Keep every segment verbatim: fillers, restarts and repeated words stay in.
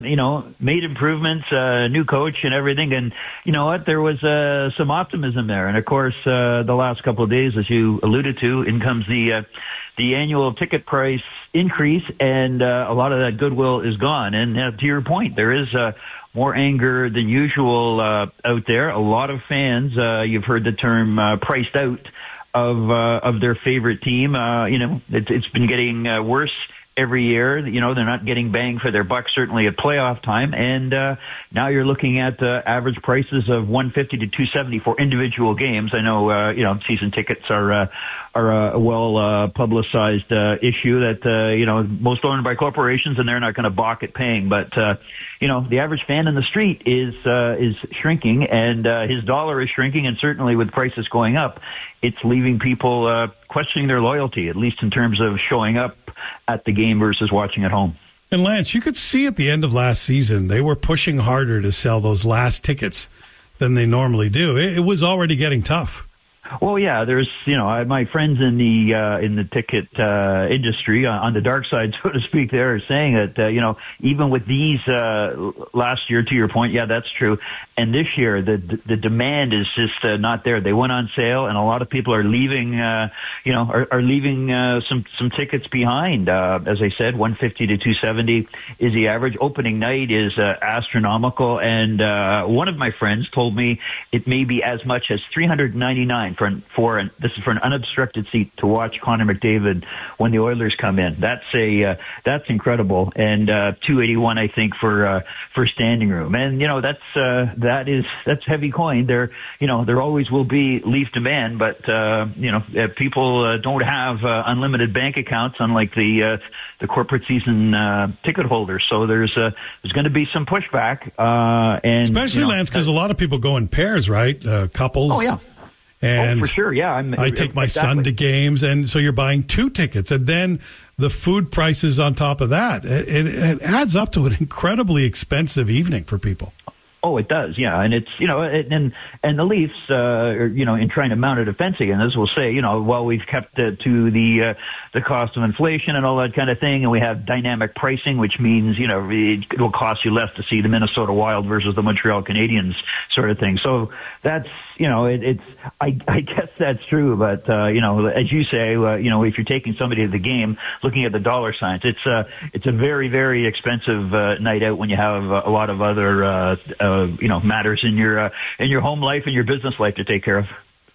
you know, made improvements, uh, new coach and everything. And you know what? There was uh, some optimism there. And of course, uh, the last couple of days, as you alluded to, in comes the uh, the annual ticket price increase, and uh, a lot of that goodwill is gone. And uh, to your point, there is uh, more anger than usual uh, out there. A lot of fans, uh, you've heard the term uh, priced out of uh, of their favorite team. Uh, you know, it, it's been getting uh, worse every year. You know, they're not getting bang for their buck, certainly at playoff time. And uh, now you're looking at uh, average prices of one fifty to two seventy for individual games. I know, uh, you know, season tickets are uh, are a well uh, publicized uh, issue that uh, you know, most owned by corporations, and they're not going to balk at paying. But uh, you know, the average fan in the street is uh, is shrinking, and uh, his dollar is shrinking, and certainly with prices going up, it's leaving people uh, questioning their loyalty, at least in terms of showing up at the game versus watching at home. And Lance, you could see at the end of last season, they were pushing harder to sell those last tickets than they normally do. It, it was already getting tough. Well, yeah, there's, you know, I, my friends in the uh, in the ticket uh, industry uh, on the dark side, so to speak, they're saying that, uh, you know, even with these uh, last year, to your point, yeah, that's true. And this year, the the demand is just uh, not there. They went on sale, and a lot of people are leaving, uh, you know, are, are leaving uh, some some tickets behind. Uh, as I said, one fifty to two seventy is the average. Opening night is uh, astronomical, and uh, one of my friends told me it may be as much as three hundred ninety-nine for an, for an, this is for an unobstructed seat to watch Connor McDavid when the Oilers come in. That's a uh, that's incredible, and uh, two eighty-one, I think, for uh, for standing room. And you know, that's uh, that is that's heavy coin. There, you know, there always will be Leaf demand, but uh, you know, uh, people uh, don't have uh, unlimited bank accounts, unlike the uh, the corporate season uh, ticket holders. So there's uh, there's going to be some pushback, uh, and especially, you know, Lance, because a lot of people go in pairs, right? Uh, couples. Oh yeah. And oh, for sure, yeah. I'm, I take my exactly. son to games, and so you're buying two tickets, and then the food prices on top of that. It, it, it adds up to an incredibly expensive evening for people. Oh, it does, yeah, and it's, you know, and and the Leafs, uh, are, you know, in trying to mount a defense again, as we'll say, you know, well, we've kept uh, to the uh, the cost of inflation and all that kind of thing, and we have dynamic pricing, which means, you know, it will cost you less to see the Minnesota Wild versus the Montreal Canadiens sort of thing. So that's, you know, it, it's, I, I guess that's true, but uh, you know, as you say, uh, you know, if you're taking somebody to the game, looking at the dollar signs, it's a it's a very very expensive uh, night out when you have a lot of other uh, uh, you know, matters in your uh, in your home life and your business life to take care of.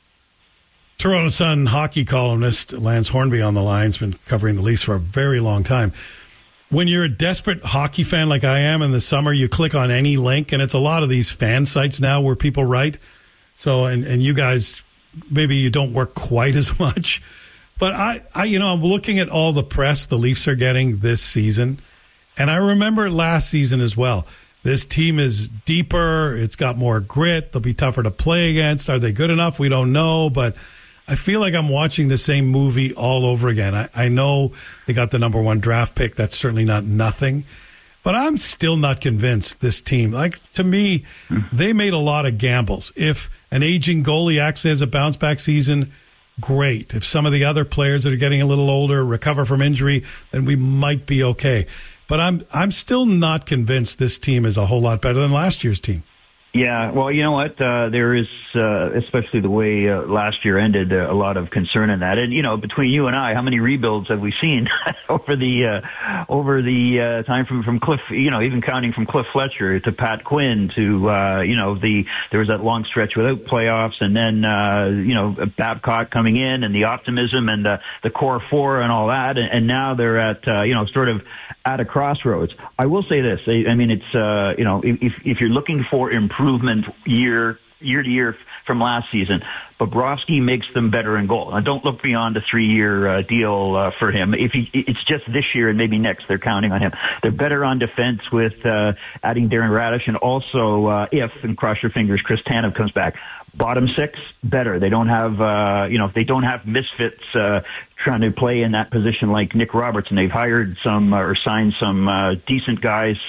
Toronto Sun hockey columnist Lance Hornby on the line. Has been covering the Leafs for a very long time. When you're a desperate hockey fan like I am in the summer, you click on any link, and it's a lot of these fan sites now where people write. So, and, and you guys, maybe you don't work quite as much. But I, I, you know, I'm looking at all the press the Leafs are getting this season, and I remember last season as well. This team is deeper. It's got more grit. They'll be tougher to play against. Are they good enough? We don't know. But I feel like I'm watching the same movie all over again. I, I know they got the number one draft pick. That's certainly not nothing. But I'm still not convinced this team. Like, to me, they made a lot of gambles. If an aging goalie actually has a bounce-back season, great. If some of the other players that are getting a little older recover from injury, then we might be okay. But I'm I'm still not convinced this team is a whole lot better than last year's team. Yeah, well, you know what? Uh, there is, uh, especially the way uh, last year ended, uh, a lot of concern in that. And you know, between you and I, how many rebuilds have we seen over the uh, over the uh, time from from Cliff? You know, even counting from Cliff Fletcher to Pat Quinn to uh, you know, the there was that long stretch without playoffs, and then uh, you know, Babcock coming in and the optimism and the the core four and all that, and, and now they're at uh, you know, sort of at a crossroads. I will say this. I, I mean, it's uh, you know, if if you're looking for improvement year year to year from last season, Bobrovsky makes them better in goal. Now, don't look beyond a three-year uh, deal uh, for him. If he, it's just this year and maybe next, they're counting on him. They're better on defense with uh, adding Darren Radish, and also uh, if, and cross your fingers, Chris Tanev comes back. Bottom six, better. They don't have, uh, you know, they don't have misfits uh, trying to play in that position like Nick Robertson. They've hired some uh, or signed some uh, decent guys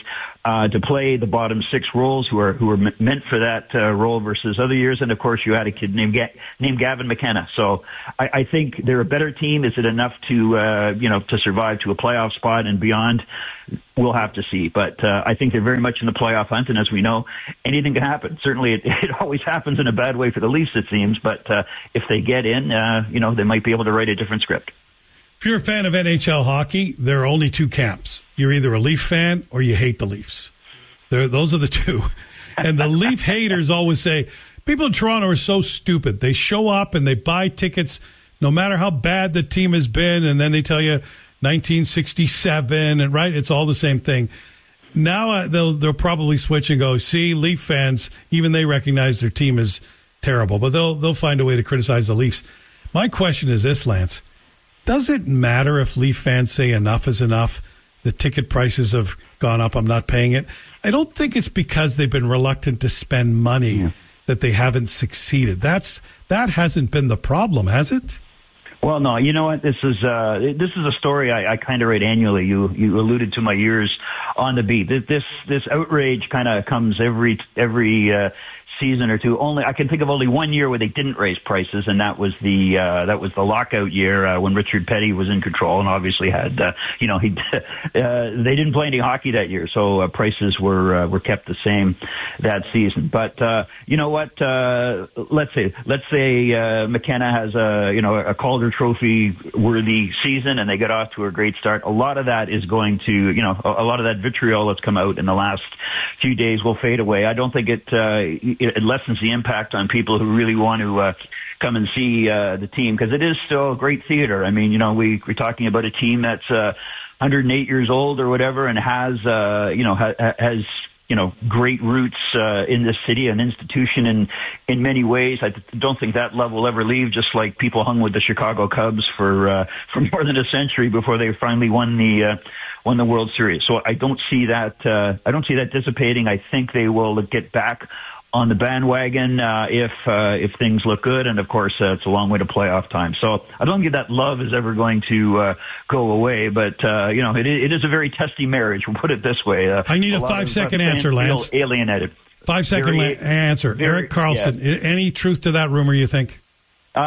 uh, to play the bottom six roles who are who are meant for that uh, role versus other years. And of course, you had a kid named Ga- named Gavin McKenna. So I, I think they're a better team. Is it enough to uh, you know to survive to a playoff spot and beyond? We'll have to see. But uh, I think they're very much in the playoff hunt, and as we know, anything can happen. Certainly, it, it always happens in a bad way for the Leafs, it seems. But uh, if they get in, uh, you know, they might be able to write a different script. If you're a fan of N H L hockey, there are only two camps. You're either a Leaf fan or you hate the Leafs. There, those are the two. And the Leaf haters always say, people in Toronto are so stupid. They show up and they buy tickets no matter how bad the team has been, and then they tell you nineteen sixty-seven, and right, it's all the same thing. Now uh, they'll they'll probably switch and go, see, Leaf fans, even they recognize their team is terrible, but they'll they'll find a way to criticize the Leafs. My question is this, Lance. Does it matter if Leaf fans say enough is enough? The ticket prices have gone up. I'm not paying it. I don't think it's because they've been reluctant to spend money yeah. that they haven't succeeded. That's that hasn't been the problem, has it? Well, no. You know what? This is uh, this is a story I, I kind of write annually. You you alluded to my years on the beat. This this, this outrage kind of comes every every. Uh, season or two. Only I can think of only one year where they didn't raise prices, and that was the uh, that was the lockout year uh, when Richard Petty was in control, and obviously had uh, you know he uh, they didn't play any hockey that year, so uh, prices were uh, were kept the same that season. But uh, you know what? Uh, let's say let's say uh, McKenna has a you know a Calder Trophy worthy season, and they get off to a great start. A lot of that is going to you know a, a lot of that vitriol that's come out in the last few days will fade away. I don't think it. Uh, it It lessens the impact on people who really want to uh, come and see uh, the team, because it is still great theater. I mean, you know, we, we're talking about a team that's uh, one hundred eight years old or whatever, and has, uh, you know, ha- has, you know, great roots uh, in this city, an institution in in many ways. I don't think that love will ever leave. Just like people hung with the Chicago Cubs for uh, for more than a century before they finally won the uh, won the World Series. So I don't see that. Uh, I don't see that dissipating. I think they will get back on the bandwagon uh, if uh, if things look good, and of course uh, it's a long way to playoff time. So I don't think that love is ever going to uh, go away, but uh, you know it, it is a very testy marriage. We'll put it this way. Uh, I need a, a five second answer, Lance. Alienated. Five second very, la- answer. Very, Erik Karlsson. Yes. Any truth to that rumor? You think? Uh,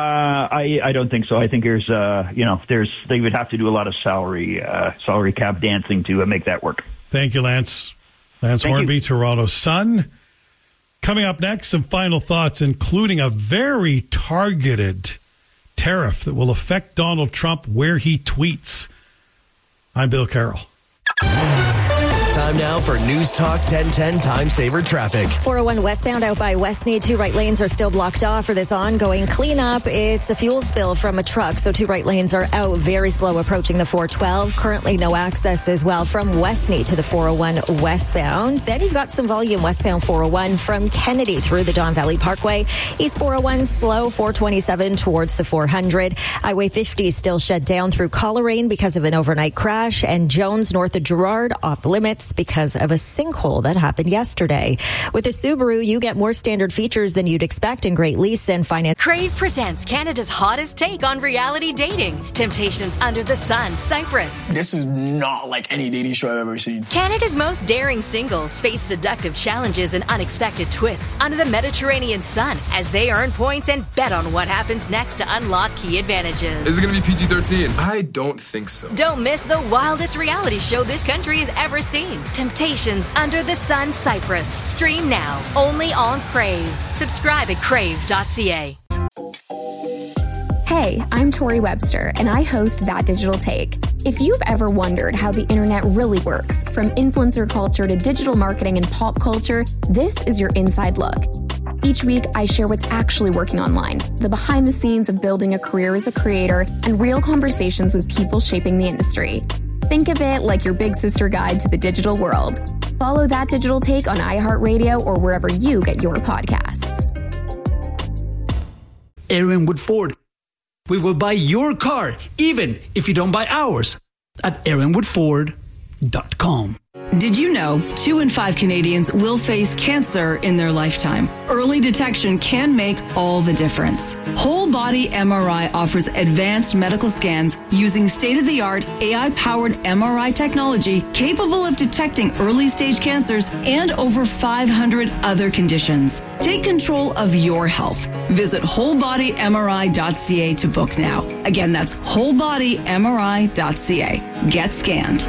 I I don't think so. I think there's uh you know there's they would have to do a lot of salary uh, salary cap dancing to uh, make that work. Thank you, Lance. Lance Thank Hornby, you. Toronto Sun. Coming up next, some final thoughts, including a very targeted tariff that will affect Donald Trump where he tweets. I'm Bill Carroll. Time now for News Talk ten ten Time Saver Traffic. four oh one westbound out by Westmead. Two right lanes are still blocked off for this ongoing cleanup. It's a fuel spill from a truck, so two right lanes are out. Very slow approaching the four twelve. Currently no access as well from Westmead to the four oh one westbound. Then you've got some volume westbound four oh one from Kennedy through the Don Valley Parkway. East four oh one slow, four twenty-seven towards the four hundred. Highway fifty still shut down through Coleraine because of an overnight crash, and Jones north of Gerrard off limits because of a sinkhole that happened yesterday. With a Subaru, you get more standard features than you'd expect in great lease and finance. Crave presents Canada's hottest take on reality dating. Temptations Under the Sun, Cyprus. This is not like any dating show I've ever seen. Canada's most daring singles face seductive challenges and unexpected twists under the Mediterranean sun as they earn points and bet on what happens next to unlock key advantages. Is it going to be P G thirteen? I don't think so. Don't miss the wildest reality show this country has ever seen. Temptations Under the Sun, Cyprus. Stream now, only on Crave. Subscribe at crave dot c a. Hey, I'm Tori Webster, and I host That Digital Take. If you've ever wondered how the internet really works, from influencer culture to digital marketing and pop culture, this is your inside look. Each week, I share what's actually working online, the behind the scenes of building a career as a creator, and real conversations with people shaping the industry. Think of it like your big sister guide to the digital world. Follow That Digital Take on iHeartRadio or wherever you get your podcasts. Aaronwood Ford. We will buy your car, even if you don't buy ours. At Aaronwood Ford, dot com. Did you know two in five Canadians will face cancer in their lifetime? Early detection can make all the difference. Whole Body M R I offers advanced medical scans using state-of-the-art A I-powered M R I technology capable of detecting early-stage cancers and over five hundred other conditions. Take control of your health. Visit whole body M R I dot c a to book now. Again, that's whole body M R I dot c a. Get scanned.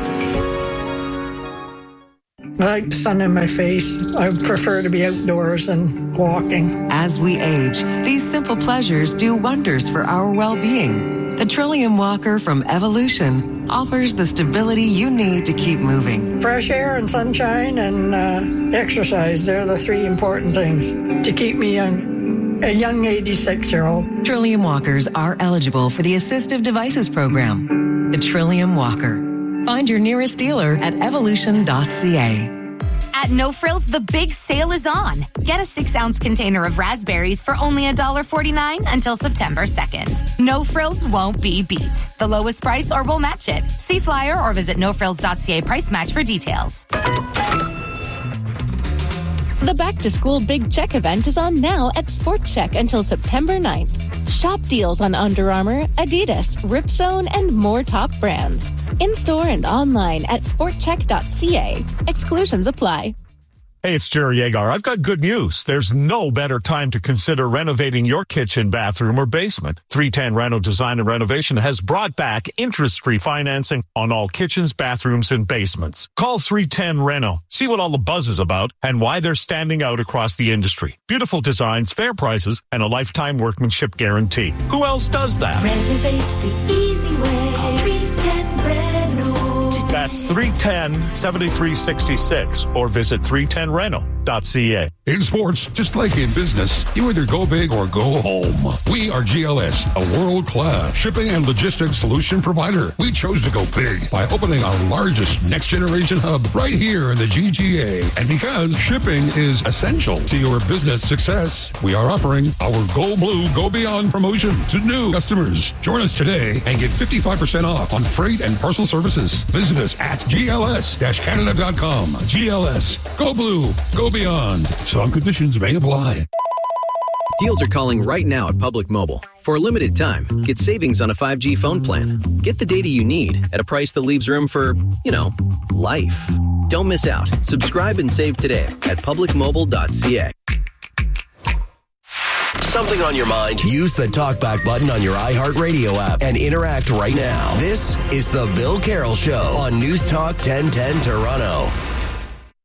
I like the sun in my face. I prefer to be outdoors and walking. As we age, these simple pleasures do wonders for our well-being. The Trillium Walker from Evolution offers the stability you need to keep moving. Fresh air and sunshine and uh, exercise, they're the three important things to keep me young. A young eighty-six-year-old. Trillium Walkers are eligible for the Assistive Devices Program. The Trillium Walker. Find your nearest dealer at evolution dot c a. At No Frills, the big sale is on. Get a six-ounce container of raspberries for only one dollar forty-nine until September second. No Frills won't be beat. The lowest price or we'll match it. See flyer or visit no frills dot c a price match for details. The back-to-school Big Check event is on now at Sport Check until September ninth. Shop deals on Under Armour, Adidas, Ripzone, and more top brands. In-store and online at sport check dot c a. Exclusions apply. Hey, it's Jerry Agar. I've got good news. There's no better time to consider renovating your kitchen, bathroom, or basement. three ten Reno Design and Renovation has brought back interest-free financing on all kitchens, bathrooms, and basements. Call three ten Reno. See what all the buzz is about and why they're standing out across the industry. Beautiful designs, fair prices, and a lifetime workmanship guarantee. Who else does that? Renovate the easy way. Call three ten Reno. That's three one zero, seven three six six or visit three ten reno dot c a. In sports, just like in business, you either go big or go home. We are G L S, a world-class shipping and logistics solution provider. We chose to go big by opening our largest next-generation hub right here in the G T A. And because shipping is essential to your business success, we are offering our Go Blue, Go Beyond promotion to new customers. Join us today and get fifty-five percent off on freight and parcel services. Visit us at G L S Canada dot com. G L S, Go Blue, Go Beyond. Some conditions may apply. Deals are calling right now at Public Mobile. For a limited time, get savings on a five G phone plan. Get the data you need at a price that leaves room for, you know, life. Don't miss out. Subscribe and save today at public mobile dot c a. Something on your mind? Use the talkback button on your iHeartRadio app and interact right now. This is the Bill Carroll Show on News Talk ten ten Toronto.